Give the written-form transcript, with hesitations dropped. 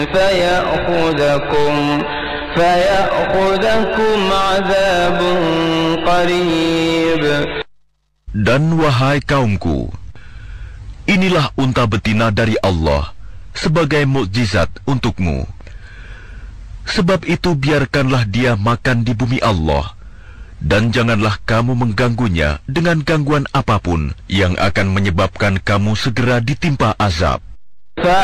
فيأخذكم عذاب قريب. Dan wahai kaumku, inilah unta betina dari Allah sebagai mukjizat untukmu. Sebab itu biarkanlah dia makan di bumi Allah, dan janganlah kamu mengganggunya dengan gangguan apapun yang akan menyebabkan kamu segera ditimpa azab.